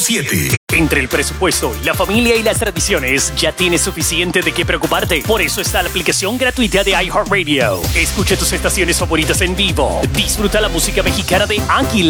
100.7. Entre el presupuesto, la familia y las tradiciones, ya tienes suficiente de qué preocuparte. Por eso está la aplicación gratuita de iHeartRadio. Escucha tus estaciones favoritas en vivo. Disfruta la música mexicana de Águila